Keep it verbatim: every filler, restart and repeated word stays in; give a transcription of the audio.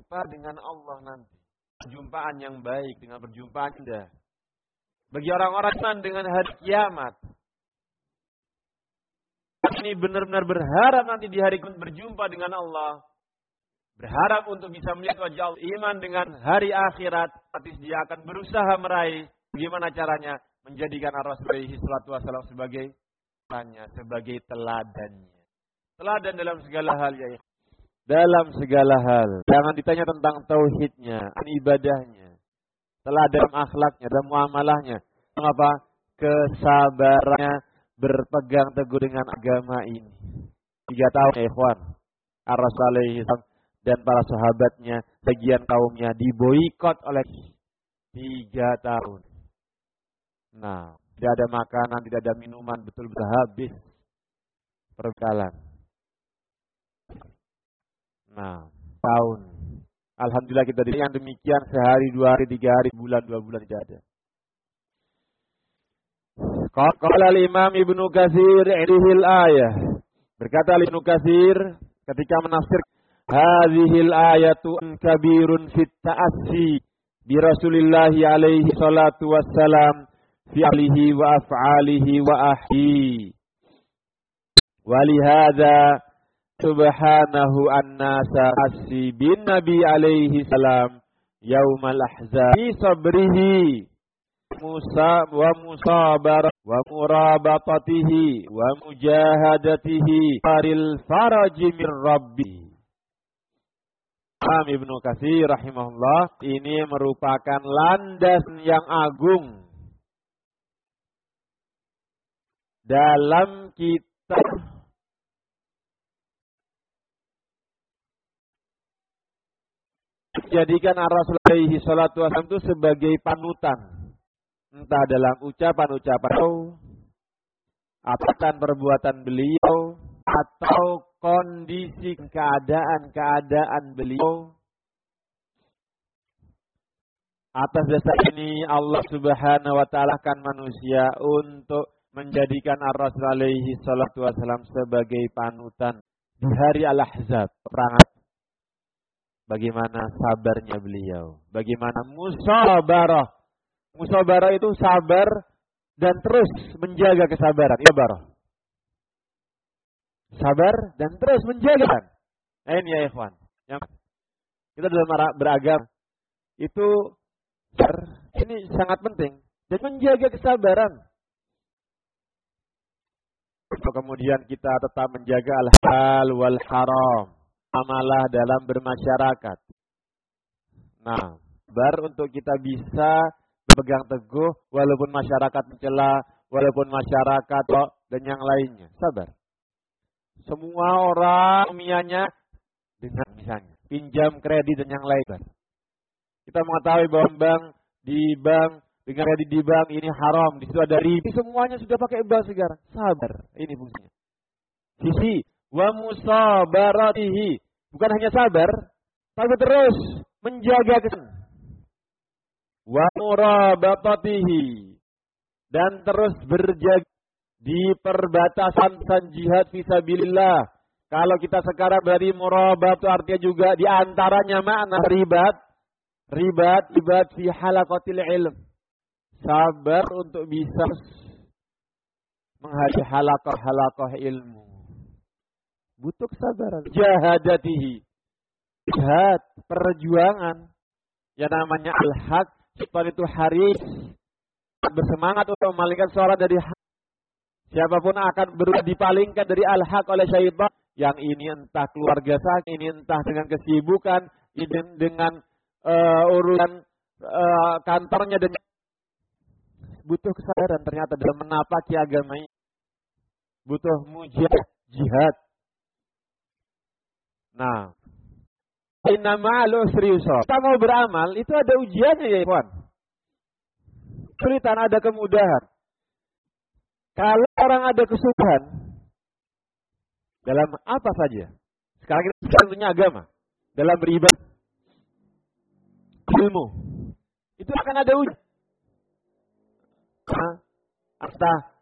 berjumpa dengan Allah nanti. Perjumpaan yang baik dengan perjumpaan indah. Bagi orang-orang iman dengan hari kiamat. Ini benar-benar berharap nanti di hari kiamat berjumpa dengan Allah. Berharap untuk bisa melihat wajah Allah. Iman dengan hari akhirat. Artis dia akan berusaha meraih. Bagaimana caranya? Menjadikan Rasulullah shallallahu alaihi wasallam sebagai tanya, sebagai teladannya. Teladan dalam segala hal ya. Dalam segala hal. Jangan ditanya tentang tauhidnya, ibadahnya. Teladan akhlaknya dan muamalahnya. Mengapa? Kesabarannya berpegang teguh dengan agama ini. Tiga tahun ya ikhwan. Ar-Rasulullah dan para sahabatnya, bagian kaumnya diboikot oleh tiga tahun. Nah, tidak ada makanan, tidak ada minuman, betul-betul habis perbekalan. Nah, tahun. Alhamdulillah kita diberi yang demikian sehari, dua hari, tiga hari, bulan, dua bulan tidak ada. Qala al-Imam Ibnu Katsir idhil ayah. Berkata Ibnu Katsir ketika menafsir hadhil ayatu kabirun fit ta'assi bi Rasulillah alaihi salatu wassalam fi alihi wa af'alihi wa ahli. Walihada subhanahu an-nasa assi bin Nabi alaihi salam yaumal ahzab fi sabrihi musa wa musabar wa murabatatihi wa mujahadatihi faril faraji min rabbi. Imam Ibnu Katsir rahimahullah ini merupakan landasan yang agung dalam kita jadikan Rasulullah shallallahu alaihi wasallam itu sebagai panutan, entah dalam ucapan-ucapan atau perbuatan beliau atau kondisi keadaan-keadaan beliau. Atas dasar ini Allah Subhanahu wa taala kan manusia untuk menjadikan Rasulullah shallallahu alaihi wasallam sebagai panutan di hari Al-Ahzab, perang. Bagaimana sabarnya beliau, bagaimana musabarah. Musabarah itu sabar dan terus menjaga kesabaran. Ya barah. Sabar dan terus menjaga. Nah, ini ya ikhwan. Yang kita dalam beragama itu ini sangat penting dan menjaga kesabaran. Kemudian kita tetap menjaga al-halal wal haram. Amalah dalam bermasyarakat. Nah, bar untuk kita bisa berpegang teguh walaupun masyarakat mencela, walaupun masyarakat dan yang lainnya. Sabar. Semua orang mianya dengan misalnya pinjam kredit dan yang lain. Kita mengetahui bahwa bank di bank dengan kredit di bank ini haram, di situ ada riba, semuanya sudah pakai bank sekarang. Sabar, ini fungsinya. Sisi wa musabaratihi, bukan hanya sabar, tapi terus menjaga kesan. Wa murabatatihi, dan terus berjaga di perbatasan jihad fisabilillah. Kalau kita sekarang dari murabat itu artinya juga di antaranya makna ribat, ribat, ribat fi halaqatil ilm. Sabar untuk bisa menghadapi halaqah-halaqah ilmu. Butuh kesabaran. Jahadatihi, jihad, perjuangan. Yang namanya al-haq, seperti itu haris, bersemangat untuk memalingkan seorang dari hak. Siapapun akan berusaha dipalingkan dari al-haq oleh syaitan. Yang ini entah keluarga sakit, ini entah dengan kesibukan, ini dengan uh, urusan uh, kantornya, dan butuh kesabaran ternyata dalam menapaki agama ini. Butuh mujahid, jihad. Nah, inna ma'al usri yusra. Kita mau beramal, itu ada ujiannya ya ikhwan. Kesulitan, ada kemudahan. Kalau orang ada kesulitan dalam apa saja, sekarang kita tentunya agama, dalam beribadah, ilmu, itu akan ada ujian. Nah, entah